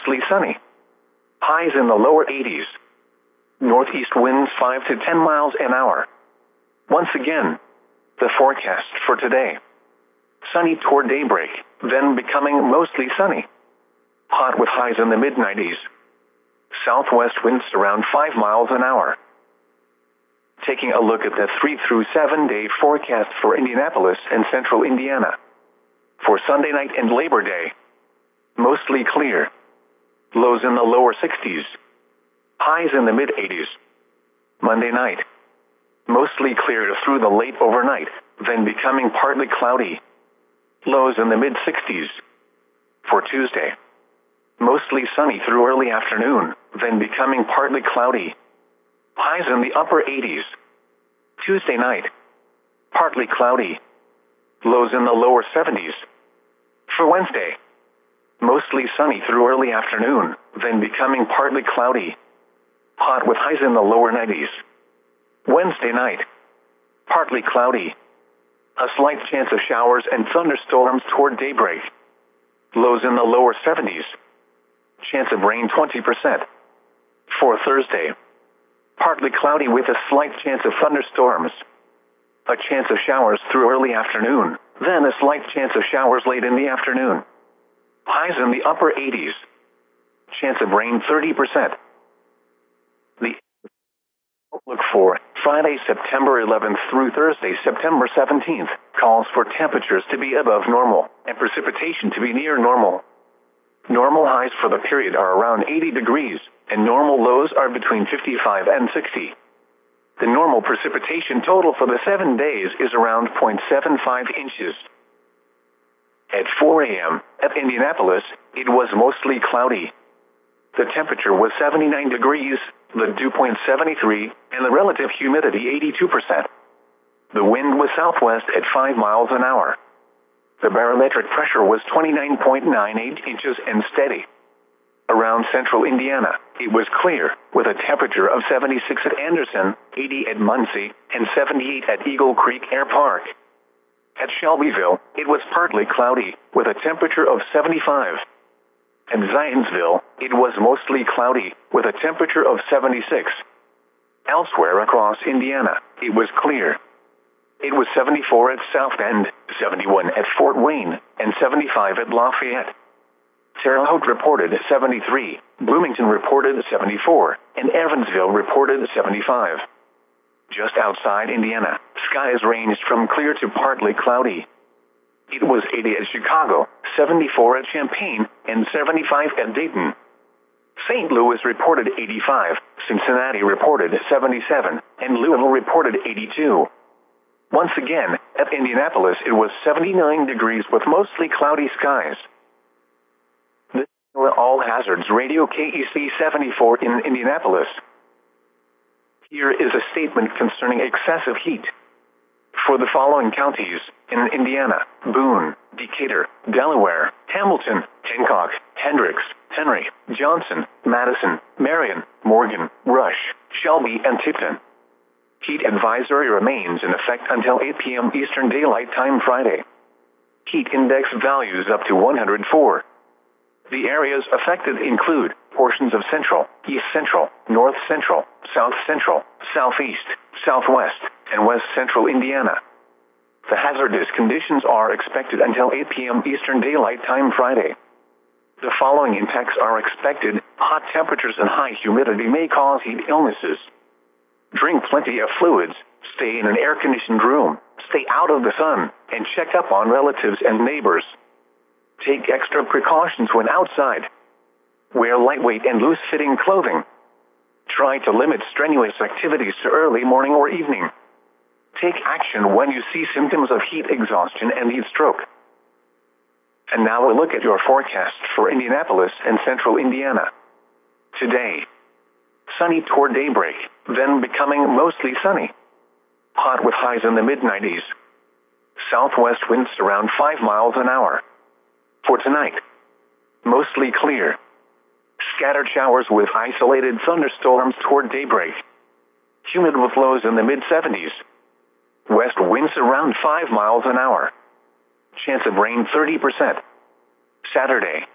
mostly sunny. Highs in the lower 80s. Northeast winds 5 to 10 miles an hour. Once again, the forecast for today. Sunny toward daybreak, then becoming mostly sunny. Hot with highs in the mid-90s. Southwest winds around 5 miles an hour. Taking a look at the 3 through 7 day forecast for Indianapolis and central Indiana. For Sunday night and Labor Day, mostly clear. Lows in the lower 60s. Highs in the mid-80s. Monday night, mostly clear through the late overnight, then becoming partly cloudy. Lows in the mid-60s. For Tuesday, mostly sunny through early afternoon, then becoming partly cloudy. Highs in the upper 80s. Tuesday night, partly cloudy. Lows in the lower 70s. For Wednesday, mostly sunny through early afternoon, then becoming partly cloudy. Hot with highs in the lower 90s. Wednesday night, partly cloudy. A slight chance of showers and thunderstorms toward daybreak. Lows in the lower 70s. Chance of rain 20%. For Thursday, partly cloudy with a slight chance of thunderstorms. A chance of showers through early afternoon, then a slight chance of showers late in the afternoon. Highs in the upper 80s. Chance of rain 30%. The outlook for Friday, September 11th through Thursday, September 17th, calls for temperatures to be above normal and precipitation to be near normal. Normal highs for the period are around 80 degrees, and normal lows are between 55 and 60. The normal precipitation total for the 7 days is around 0.75 inches. At 4 a.m., at Indianapolis, it was mostly cloudy. The temperature was 79 degrees, the dew point 73, and the relative humidity 82%. The wind was southwest at 5 miles an hour. The barometric pressure was 29.98 inches and steady. Around central Indiana, it was clear, with a temperature of 76 at Anderson, 80 at Muncie, and 78 at Eagle Creek Air Park. At Shelbyville, it was partly cloudy, with a temperature of 75. At Zionsville, it was mostly cloudy, with a temperature of 76. Elsewhere across Indiana, it was clear. It was 74 at South Bend, 71 at Fort Wayne, and 75 at Lafayette. Terre Haute reported 73, Bloomington reported 74, and Evansville reported 75. Just outside Indiana, skies ranged from clear to partly cloudy. It was 80 at Chicago, 74 at Champaign, and 75 at Dayton. St. Louis reported 85, Cincinnati reported 77, and Louisville reported 82. Once again, at Indianapolis it was 79 degrees with mostly cloudy skies. This is All Hazards Radio KEC 74 in Indianapolis. Here is a statement concerning excessive heat. For the following counties in Indiana: Boone, Decatur, Delaware, Hamilton, Hancock, Hendricks, Henry, Johnson, Madison, Marion, Morgan, Rush, Shelby, and Tipton. Heat advisory remains in effect until 8 p.m. Eastern Daylight Time Friday. Heat index values up to 104. The areas affected include portions of central, east central, north central, south central, southeast, southwest, and west central Indiana. The hazardous conditions are expected until 8 p.m. Eastern Daylight Time Friday. The following impacts are expected. Hot temperatures and high humidity may cause heat illnesses. Drink plenty of fluids, stay in an air-conditioned room, stay out of the sun, and check up on relatives and neighbors. Take extra precautions when outside. Wear lightweight and loose-fitting clothing. Try to limit strenuous activities to early morning or evening. Take action when you see symptoms of heat exhaustion and heat stroke. And now a look at your forecast for Indianapolis and central Indiana. Today, sunny toward daybreak, then becoming mostly sunny. Hot with highs in the mid-90s. Southwest winds around 5 miles an hour. For tonight, mostly clear. Scattered showers with isolated thunderstorms toward daybreak. Humid with lows in the mid-70s. West winds around 5 miles an hour. Chance of rain 30%. Saturday,